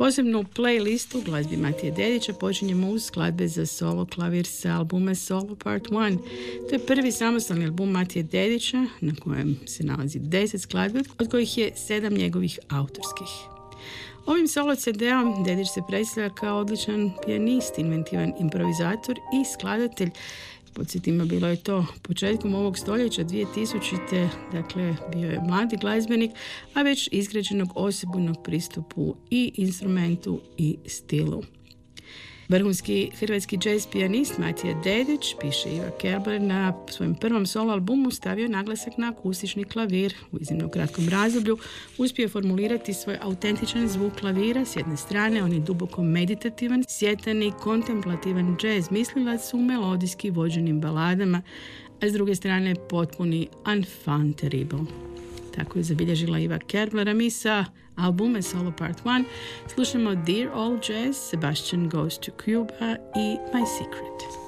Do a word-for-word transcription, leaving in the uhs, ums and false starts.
Posebnu playlistu glazbi Matije Dedića počinjemo uz skladbe za solo klavir sa albuma Solo Part jedan. To je prvi samostalni album Matije Dedića na kojem se nalazi deset skladbi, od kojih je sedam njegovih autorskih. Ovim solo ce de-om Dedić se predstavlja kao odličan pijanist, inventivan improvizator i skladatelj. Podsjetimo, bilo je to početkom ovog stoljeća, dvije tisućite. Dakle, bio je mladi glazbenik, a već izgrađenog osebujnog pristupu i instrumentu i stilu. Vrhunski hrvatski jazz pijanist Matija Dedić, piše Iva Kerber, na svojem prvom solo albumu stavio naglasak na akustični klavir. U iznimno kratkom razdoblju uspio formulirati svoj autentičan zvuk klavira. S jedne strane, on je duboko meditativan, sjetan i kontemplativan jazz mislilac u melodijski vođenim baladama, a s druge strane potpuni enfant terrible. Tako je zabilježila Iva Kerbler, a mi sa albuma Solo Part jedan slušamo Dear Old Jazz, Sebastian Goes to Cuba i My Secret.